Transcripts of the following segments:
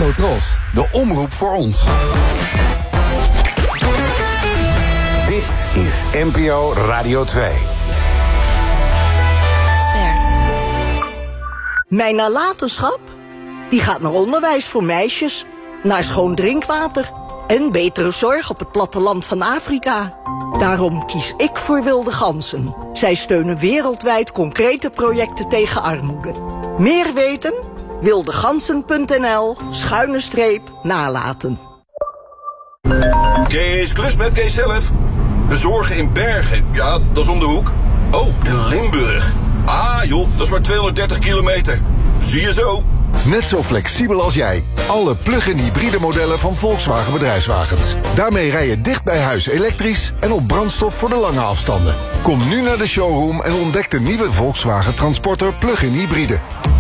Afrotros, de omroep voor ons. Dit is NPO Radio 2. Ster. Mijn nalatenschap? Die gaat naar onderwijs voor meisjes, naar schoon drinkwater en betere zorg op het platteland van Afrika. Daarom kies ik voor Wilde Ganzen. Zij steunen wereldwijd concrete projecten tegen armoede. Meer weten? wildegansen.nl/nalaten. Kees Klus met Kees zelf. Bezorgen in Bergen. Ja, dat is om de hoek. Oh, in Limburg. Ah joh, dat is maar 230 kilometer. Zie je zo. Net zo flexibel als jij. Alle plug-in hybride modellen van Volkswagen Bedrijfswagens. Daarmee rij je dicht bij huis elektrisch en op brandstof voor de lange afstanden. Kom nu naar de showroom en ontdek de nieuwe Volkswagen Transporter plug-in hybride.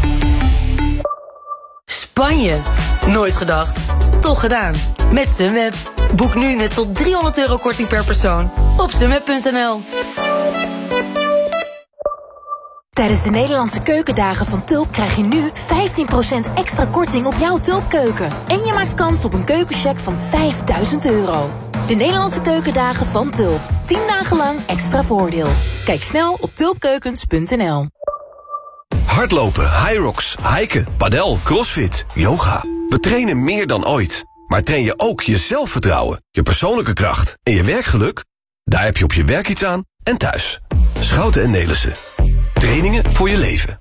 Spanje. Nooit gedacht. Toch gedaan. Met Sunweb. Boek nu met tot €300 korting per persoon op sunweb.nl. Tijdens de Nederlandse keukendagen van Tulp krijg je nu 15% extra korting op jouw Tulpkeuken. En je maakt kans op een keukencheck van €5000. De Nederlandse keukendagen van Tulp. 10 dagen lang extra voordeel. Kijk snel op tulpkeukens.nl. Hardlopen, Hyrox, hiken, padel, crossfit, yoga. We trainen meer dan ooit. Maar train je ook je zelfvertrouwen, je persoonlijke kracht en je werkgeluk? Daar heb je op je werk iets aan en thuis. Schouten en Nelissen. Trainingen voor je leven.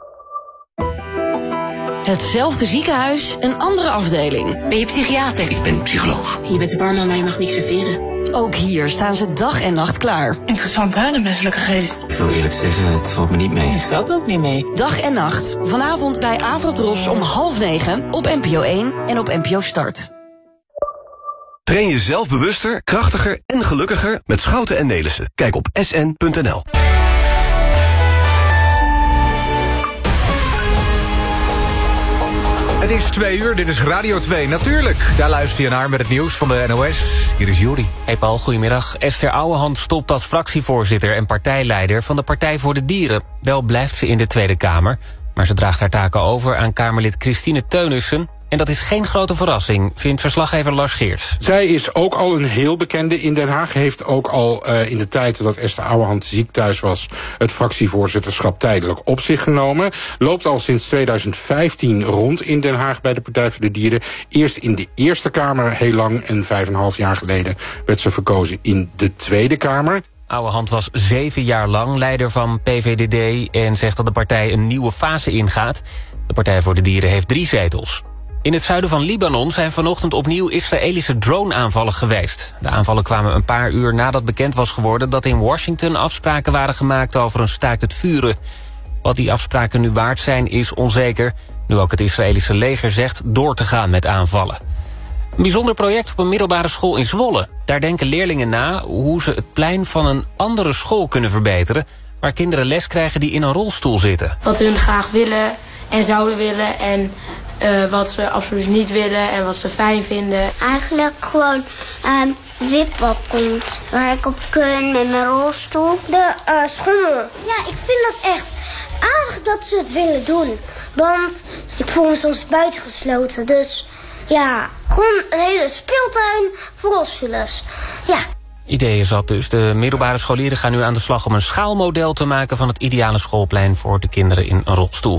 Hetzelfde ziekenhuis, een andere afdeling. Ben je psychiater? Ik ben psycholoog. Je bent de barman, maar je mag niks serveren. Ook hier staan ze dag en nacht klaar. Interessant hè, de menselijke geest. Ik wil eerlijk zeggen, het valt me niet mee. Het valt ook niet mee. Dag en nacht, vanavond bij Afrotros om 8:30 op NPO 1 en op NPO Start. Train je zelf bewuster, krachtiger en gelukkiger met Schouten en Nelissen. Kijk op sn.nl. Het is 2 uur, dit is Radio 2. Natuurlijk, daar luister je naar met het nieuws van de NOS. Hier is Juri. Hey Paul, goedemiddag. Esther Ouwehand stopt als fractievoorzitter en partijleider van de Partij voor de Dieren. Wel blijft ze in de Tweede Kamer, maar ze draagt haar taken over aan Kamerlid Christine Teunissen. En dat is geen grote verrassing, vindt verslaggever Lars Geerts. Zij is ook al een heel bekende in Den Haag. Heeft ook al in de tijd dat Esther Ouwehand ziek thuis was het fractievoorzitterschap tijdelijk op zich genomen. Loopt al sinds 2015 rond in Den Haag bij de Partij voor de Dieren. Eerst in de Eerste Kamer heel lang en 5,5 jaar geleden werd ze verkozen in de Tweede Kamer. Ouwehand was 7 jaar lang leider van PVDD en zegt dat de partij een nieuwe fase ingaat. De Partij voor de Dieren heeft 3 zetels. In het zuiden van Libanon zijn vanochtend opnieuw Israëlische drone-aanvallen geweest. De aanvallen kwamen een paar uur nadat bekend was geworden dat in Washington afspraken waren gemaakt over een staakt het vuren. Wat die afspraken nu waard zijn is onzeker, nu ook het Israëlische leger zegt door te gaan met aanvallen. Een bijzonder project op een middelbare school in Zwolle. Daar denken leerlingen na hoe ze het plein van een andere school kunnen verbeteren, waar kinderen les krijgen die in een rolstoel zitten. Wat hun graag willen en zouden willen en wat ze absoluut niet willen en wat ze fijn vinden. Eigenlijk gewoon wipbalkons waar ik op kan met mijn rolstoel. De schommel. Ja, ik vind dat echt aardig dat ze het willen doen. Want ik voel me soms buitengesloten. Dus ja, gewoon een hele speeltuin voor rolstoelers. Ja. Ideeën zat dus. De middelbare scholieren gaan nu aan de slag om een schaalmodel te maken van het ideale schoolplein voor de kinderen in een rolstoel.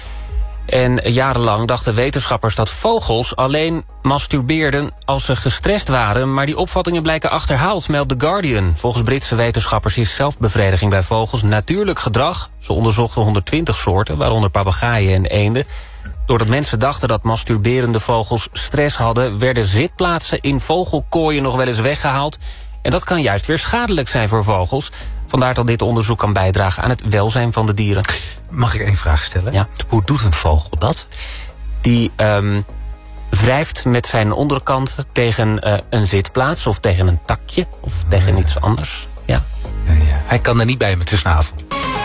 En jarenlang dachten wetenschappers dat vogels alleen masturbeerden als ze gestrest waren, maar die opvattingen blijken achterhaald, meldt The Guardian. Volgens Britse wetenschappers is zelfbevrediging bij vogels natuurlijk gedrag. Ze onderzochten 120 soorten, waaronder papegaaien en eenden. Doordat mensen dachten dat masturberende vogels stress hadden, werden zitplaatsen in vogelkooien nog wel eens weggehaald. En dat kan juist weer schadelijk zijn voor vogels. Vandaar dat dit onderzoek kan bijdragen aan het welzijn van de dieren. Mag ik 1 vraag stellen? Ja. Hoe doet een vogel dat? Die wrijft met zijn onderkant tegen een zitplaats of tegen een takje of tegen iets anders. Ja. Hij kan er niet bij met de snavel.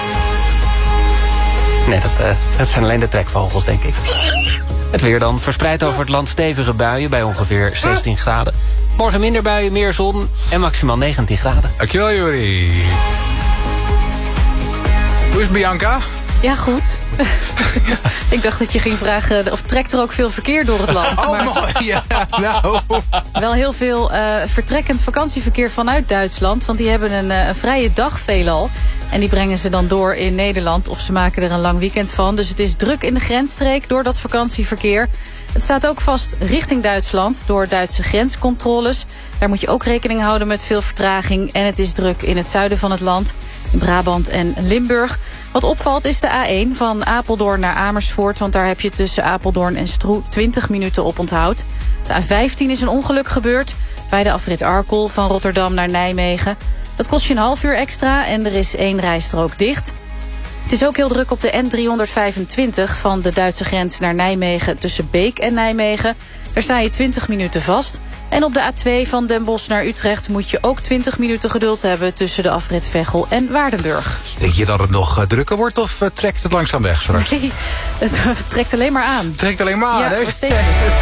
Nee, dat zijn alleen de trekvogels, denk ik. Het weer dan. Verspreid over het land stevige buien bij ongeveer 16 graden. Morgen minder buien, meer zon en maximaal 19 graden. Dankjewel, Juri. Hoe is Bianca? Ja, goed. Ik dacht dat je ging vragen, of trekt er ook veel verkeer door het land? Oh, mooi. Ja, nou. Wel heel veel vertrekkend vakantieverkeer vanuit Duitsland. Want die hebben een vrije dag veelal. En die brengen ze dan door in Nederland. Of ze maken er een lang weekend van. Dus het is druk in de grensstreek door dat vakantieverkeer. Het staat ook vast richting Duitsland door Duitse grenscontroles. Daar moet je ook rekening houden met veel vertraging. En het is druk in het zuiden van het land, in Brabant en Limburg. Wat opvalt is de A1 van Apeldoorn naar Amersfoort. Want daar heb je tussen Apeldoorn en Stroe 20 minuten op onthoud. De A15 is een ongeluk gebeurd bij de afrit Arkel van Rotterdam naar Nijmegen. Dat kost je een half uur extra en er is 1 rijstrook dicht. Het is ook heel druk op de N325 van de Duitse grens naar Nijmegen tussen Beek en Nijmegen. Daar sta je 20 minuten vast. En op de A2 van Den Bosch naar Utrecht moet je ook 20 minuten geduld hebben tussen de afrit Veghel en Waardenburg. Denk je dat het nog drukker wordt of trekt het langzaam weg straks? Nee, het trekt alleen maar aan. Trekt alleen maar aan, ja, hè? wordt steeds meer.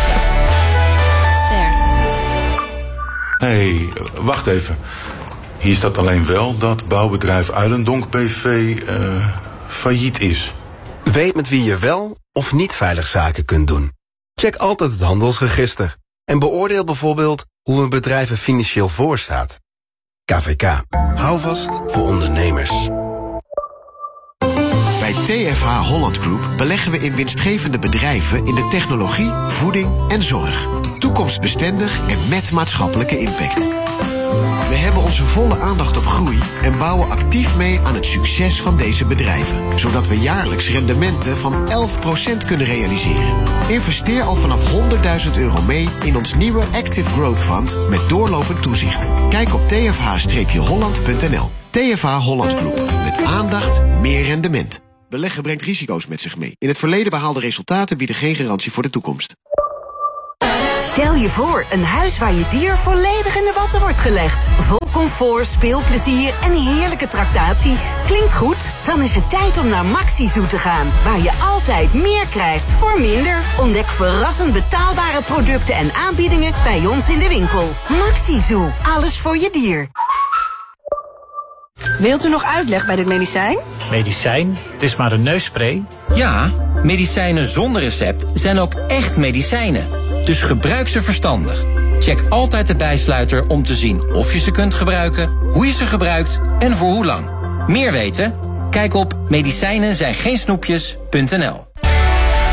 Hé, wacht even. Hier staat alleen wel dat bouwbedrijf Uilendonk BV failliet is. Weet met wie je wel of niet veilig zaken kunt doen. Check altijd het handelsregister. En beoordeel bijvoorbeeld hoe een bedrijf er financieel voor staat. KVK. Hou vast voor ondernemers. Bij TFH Holland Group beleggen we in winstgevende bedrijven in de technologie, voeding en zorg. Toekomstbestendig en met maatschappelijke impact. We hebben onze volle aandacht op groei en bouwen actief mee aan het succes van deze bedrijven. Zodat we jaarlijks rendementen van 11% kunnen realiseren. Investeer al vanaf €100.000 mee in ons nieuwe Active Growth Fund met doorlopend toezicht. Kijk op tfh-holland.nl. TFH Holland Group. Met aandacht, meer rendement. Beleggen brengt risico's met zich mee. In het verleden behaalde resultaten bieden geen garantie voor de toekomst. Stel je voor, een huis waar je dier volledig in de watten wordt gelegd. Vol comfort, speelplezier en heerlijke tractaties. Klinkt goed? Dan is het tijd om naar Maxi Zoo te gaan. Waar je altijd meer krijgt voor minder. Ontdek verrassend betaalbare producten en aanbiedingen bij ons in de winkel. Maxi Zoo, alles voor je dier. Wilt u nog uitleg bij dit medicijn? Medicijn? Het is maar een neusspray. Ja, medicijnen zonder recept zijn ook echt medicijnen. Dus gebruik ze verstandig. Check altijd de bijsluiter om te zien of je ze kunt gebruiken, hoe je ze gebruikt en voor hoe lang. Meer weten? Kijk op medicijnenzijngeensnoepjes.nl.